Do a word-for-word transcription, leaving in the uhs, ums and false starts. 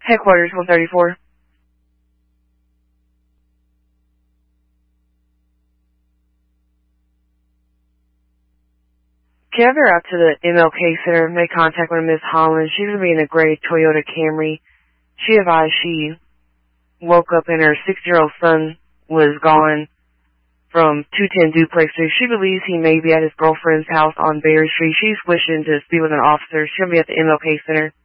Headquarters one thirty-four. Can I have her out to the M L K Center, make contact with Miss Holland? She's going to be in a gray Toyota Camry. She advised she woke up and her six-year-old son was gone from two ten Duplex Street. She believes he may be at his girlfriend's house on Berry Street. She's wishing to speak with an officer. She'll be at the M L K Center.